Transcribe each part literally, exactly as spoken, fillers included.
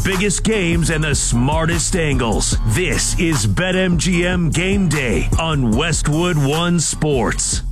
biggest games and the smartest angles. This is BetMGM Game Day on Westwood One Sports.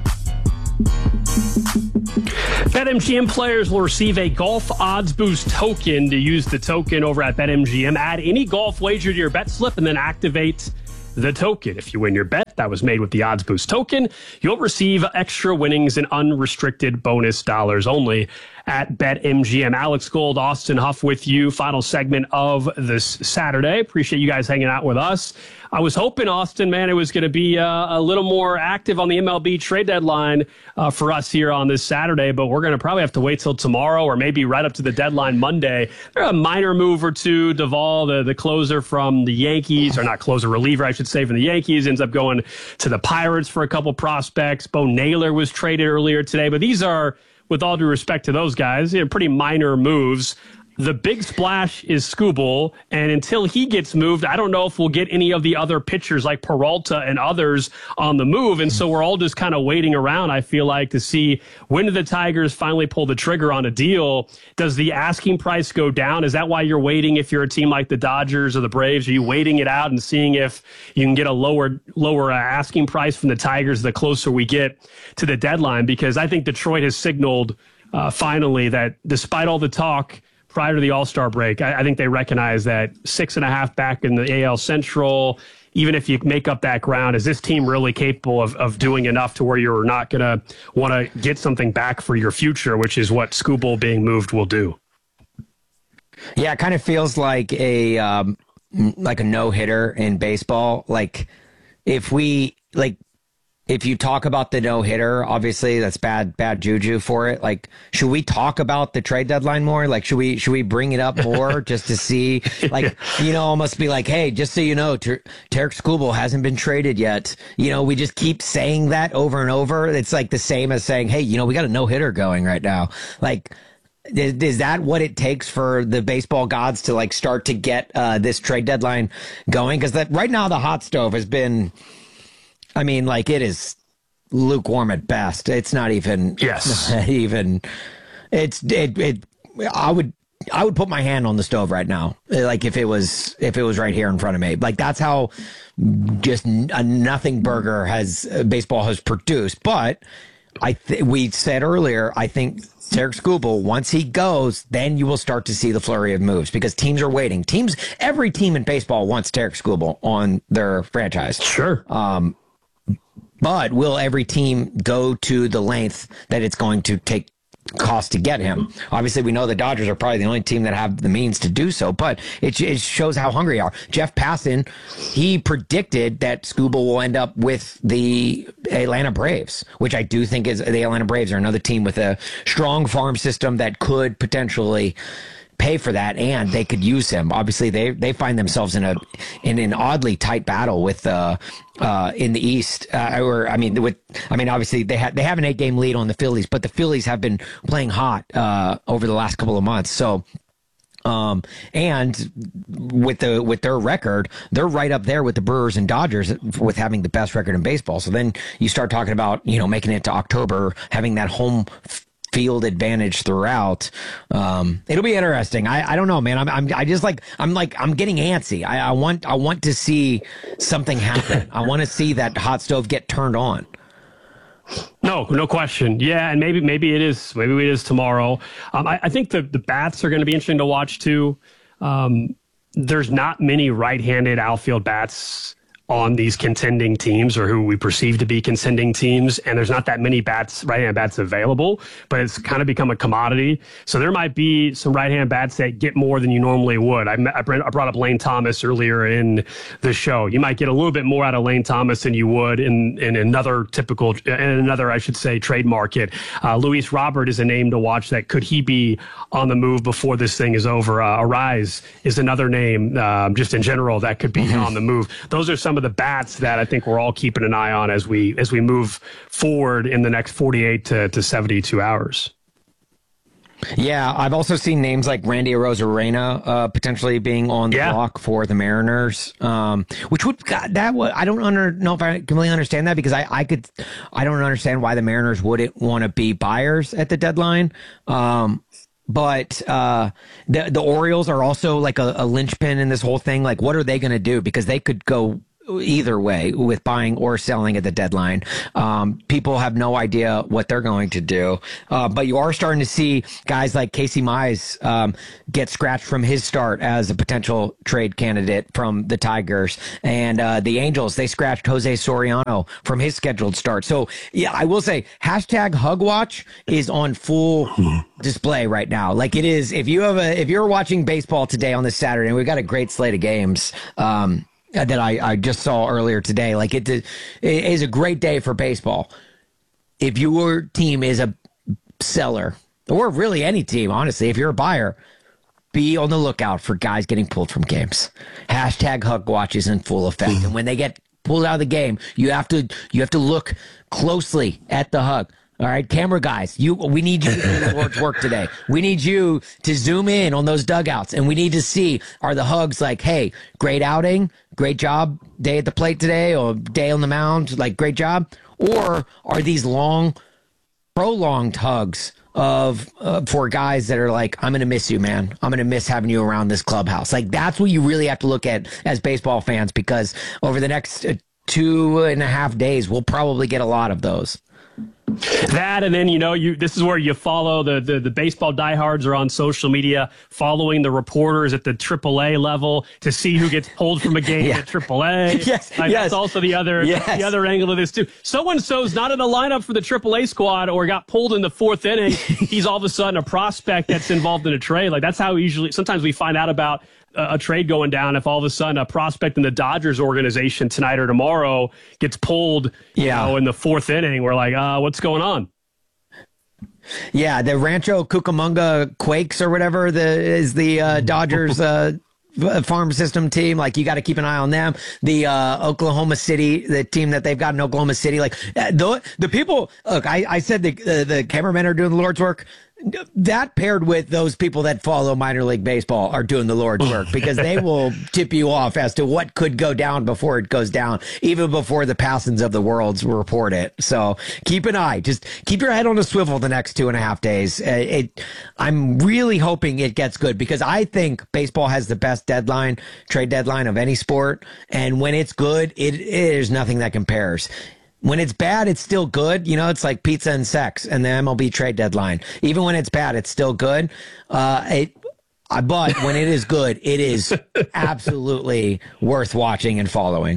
BetMGM players will receive a Golf Odds Boost token. To use the token over at BetMGM, add any golf wager to your bet slip and then activate the token. If you win your bet that was made with the Odds Boost token, you'll receive extra winnings and unrestricted bonus dollars only at BetMGM. Alex Gold, Austin Huff with you. Final segment of this Saturday. Appreciate you guys hanging out with us. I was hoping, Austin, man, it was going to be uh, a little more active on the M L B trade deadline uh, for us here on this Saturday, but we're going to probably have to wait till tomorrow or maybe right up to the deadline Monday. There's a minor move or two. Duvall, the, the closer from the Yankees, or not closer, reliever, I should say, from the Yankees, ends up going to the Pirates for a couple prospects. Bo Naylor was traded earlier today, but these are, with all due respect to those guys, you know, pretty minor moves. The big splash is Skubal, and until he gets moved, I don't know if we'll get any of the other pitchers like Peralta and others on the move, and so we're all just kind of waiting around, I feel like, to see when do the Tigers finally pull the trigger on a deal. Does the asking price go down? Is that why you're waiting if you're a team like the Dodgers or the Braves? Are you waiting it out and seeing if you can get a lower lower uh, asking price from the Tigers the closer we get to the deadline? Because I think Detroit has signaled uh, finally that despite all the talk prior to the All-Star break, I, I think they recognize that six and a half back in the A L Central, even if you make up that ground, is this team really capable of, of doing enough to where you're not going to want to get something back for your future, which is what Skubal being moved will do? Yeah, it kind of feels like a um, like a no-hitter in baseball. Like if we like. If you talk about the no-hitter, obviously that's bad, bad juju for it. Like, should we talk about the trade deadline more? Like, should we, should we bring it up more just to see, like, you know, almost be like, hey, just so you know, Ter- Tarik Skubal hasn't been traded yet. You know, we just keep saying that over and over. It's like the same as saying, hey, you know, we got a no-hitter going right now. Like, is, is that what it takes for the baseball gods to like start to get uh, this trade deadline going? Because that right now the hot stove has been, I mean, like, it is lukewarm at best. It's not even, yes, not even, it's, it, it, I would, I would put my hand on the stove right now. Like if it was, if it was right here in front of me, like that's how just a nothing burger has uh, baseball has produced. But I, th- we said earlier, I think Tarik Skubal, once he goes, then you will start to see the flurry of moves because teams are waiting. Teams, every team in baseball wants Tarik Skubal on their franchise. Sure. Um, But will every team go to the length that it's going to take cost to get him? Obviously, we know the Dodgers are probably the only team that have the means to do so, but it, it shows how hungry they are. Jeff Passan, he predicted that Skubal will end up with the Atlanta Braves, which I do think is the Atlanta Braves are another team with a strong farm system that could potentially pay for that, and they could use him. Obviously, they they find themselves in a in an oddly tight battle with uh uh in the East. Uh, or I mean, with I mean, obviously they have they have an eight game lead on the Phillies, but the Phillies have been playing hot uh over the last couple of months. So. Um, and with the, with their record, they're right up there with the Brewers and Dodgers with having the best record in baseball. So then you start talking about, you know, making it to October, having that home field advantage throughout. Um, it'll be interesting. I, I don't know, man. I'm, I'm, I just like, I'm like, I'm getting antsy. I, I want, I want to see something happen. I want to see that hot stove get turned on. No, no question. Yeah, and maybe maybe it is. Maybe it is tomorrow. Um, I, I think the, the bats are going to be interesting to watch, too. Um, there's not many right-handed outfield bats on these contending teams or who we perceive to be contending teams. And there's not that many bats, right-hand bats available, but it's kind of become a commodity. So there might be some right-hand bats that get more than you normally would. I, I brought up Lane Thomas earlier in the show. You might get a little bit more out of Lane Thomas than you would in, in another typical, in another, I should say, trade market. Uh, Luis Robert is a name to watch. That could he be on the move before this thing is over? Uh, Arise is another name, um, just in general, that could be on the move. Those are some of the bats that I think we're all keeping an eye on as we as we move forward in the next forty-eight to, to seventy-two hours. Yeah, I've also seen names like Randy Arozarena uh, potentially being on the yeah. block for the Mariners, um, which would God, that would I don't under, know if I completely understand that because I, I could I don't understand why the Mariners wouldn't want to be buyers at the deadline. Um, but uh, the the Orioles are also like a, a linchpin in this whole thing. Like, what are they going to do? Because they could go either way with buying or selling at the deadline. Um, people have no idea what they're going to do. Uh, but you are starting to see guys like Casey Mize um, get scratched from his start as a potential trade candidate from the Tigers. And uh, the Angels, they scratched Jose Soriano from his scheduled start. So, yeah, I will say hashtag HugWatch is on full display right now. Like it is, if you have a, if you're watching baseball today on this Saturday, and we've got a great slate of games, um, that I, I just saw earlier today. Like it, it is a great day for baseball. If your team is a seller, or really any team, honestly, if you're a buyer, be on the lookout for guys getting pulled from games. Hashtag HugWatch is in full effect. And when they get pulled out of the game, you have to you have to look closely at the hug. All right, camera guys, you we need you to do the Lord's work today. We need you to zoom in on those dugouts, and we need to see, are the hugs like, hey, great outing, great job, day at the plate today, or day on the mound, like great job? Or are these long, prolonged hugs of uh, for guys that are like, I'm going to miss you, man. I'm going to miss having you around this clubhouse. Like, that's what you really have to look at as baseball fans, because over the next uh, two and a half days, we'll probably get a lot of those. That, and then, you know, you this is where you follow the, the, the baseball diehards are on social media following the reporters at the triple A level to see who gets pulled from a game yeah. at triple A. Yes, like, yes. That's also the other yes. the other angle of this, too. So-and-so's not in the lineup for the triple A squad or got pulled in the fourth inning. He's all of a sudden a prospect that's involved in a trade. Like, that's how usually sometimes we find out about a trade going down if all of a sudden a prospect in the Dodgers organization tonight or tomorrow gets pulled you yeah. know, in the fourth inning. We're like, uh, what's going on? Yeah, the Rancho Cucamonga Quakes or whatever the is the uh, Dodgers uh, farm system team. Like, you got to keep an eye on them. The uh, Oklahoma City, the team that they've got in Oklahoma City. Like uh, the the people. Look, I, I said the uh, the cameramen are doing the Lord's work. That paired with those people that follow minor league baseball are doing the Lord's work, because they will tip you off as to what could go down before it goes down, even before the Passons of the worlds report it. So keep an eye. Just keep your head on a swivel the next two and a half days. Uh, it, I'm really hoping it gets good, because I think baseball has the best deadline, trade deadline of any sport. And when it's good, it, it there's nothing that compares. When it's bad, it's still good. You know, it's like pizza and sex and the M L B trade deadline. Even when it's bad, it's still good. Uh, it, uh, but when it is good, it is absolutely worth watching and following.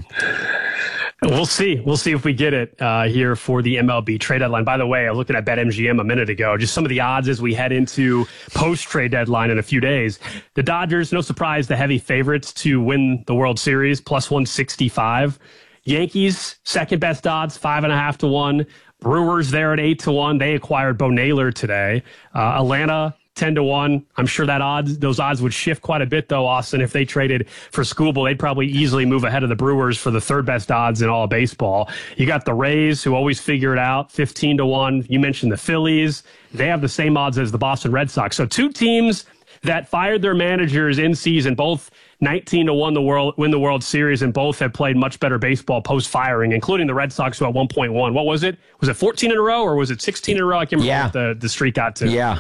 We'll see. We'll see if we get it uh, here for the M L B trade deadline. By the way, I was looking at BetMGM a minute ago. Just some of the odds as we head into post-trade deadline in a few days. The Dodgers, no surprise, the heavy favorites to win the World Series, plus one sixty-five. Yankees, second best odds, five and a half to one. Brewers there at eight to one. They acquired Bo Naylor today. Uh, Atlanta, ten to one. I'm sure that odds, those odds would shift quite a bit, though, Austin. If they traded for Skubal, they'd probably easily move ahead of the Brewers for the third best odds in all of baseball. You got the Rays, who always figure it out, fifteen to one. You mentioned the Phillies. They have the same odds as the Boston Red Sox. So two teams that fired their managers in season, both nineteen to one the world win the World Series, and both have played much better baseball post firing, including the Red Sox, who at one point won. What was it? Was it fourteen in a row, or was it sixteen in a row? I can't remember yeah. what the, the streak got to. Yeah.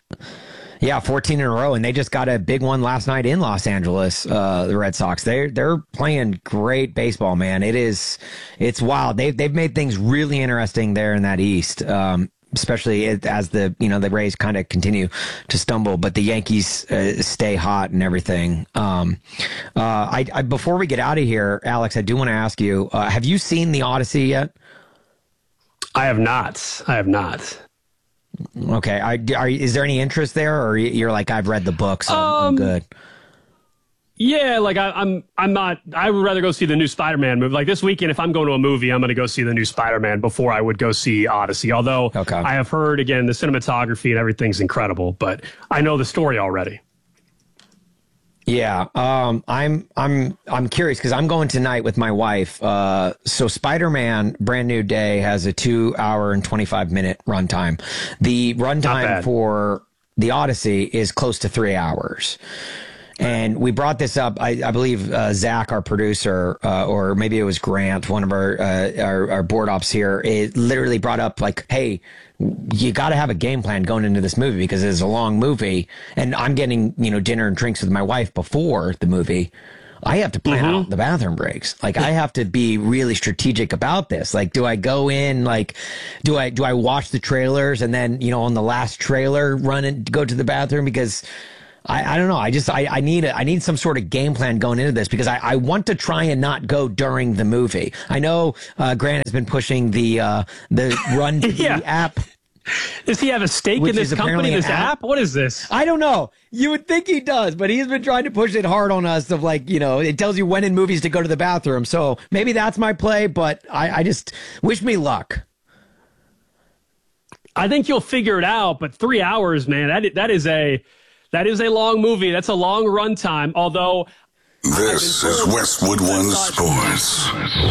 Yeah, fourteen in a row, and they just got a big one last night in Los Angeles. Uh, the Red Sox, they're they're playing great baseball, man. It is, it's wild. They've they've made things really interesting there in that East. Um, especially as the, you know, the Rays kind of continue to stumble, but the Yankees uh, stay hot and everything. Um, uh, I, I, before we get out of here, Alex, I do want to ask you, uh, have you seen The Odyssey yet? I have not. I have not. Okay. I, are, is there any interest there, or you're like, I've read the book, so um, I'm good? Yeah, like I, I'm, I'm not. I would rather go see the new Spider-Man movie. Like this weekend, if I'm going to a movie, I'm going to go see the new Spider-Man before I would go see Odyssey. Although okay. I have heard again the cinematography and everything's incredible, but I know the story already. Yeah, um, I'm, I'm, I'm curious because I'm going tonight with my wife. Uh, so Spider-Man: Brand New Day has a two hour and twenty-five minute runtime. The runtime for the Odyssey is close to three hours. And we brought this up. I, I believe uh, Zach, our producer, uh, or maybe it was Grant, one of our, uh, our our board ops here, it literally brought up like, hey, you got to have a game plan going into this movie because it's a long movie, and I'm getting, you know, dinner and drinks with my wife before the movie. I have to plan mm-hmm. out the bathroom breaks. Like I have to be really strategic about this. Like, do I go in, like, do I, do I watch the trailers and then, you know, on the last trailer run and go to the bathroom? Because I, I don't know. I just, I, I need a, I need some sort of game plan going into this because I, I want to try and not go during the movie. I know, uh, Grant has been pushing the, uh, the Run yeah. app. Does he have a stake in this company, this app? app? What is this? I don't know. You would think he does, but he's been trying to push it hard on us of like, you know, it tells you when in movies to go to the bathroom. So maybe that's my play, but I, I just wish me luck. I think you'll figure it out, but three hours, man, that that is a that is a long movie. That's a long runtime, although this is Westwood One Sports.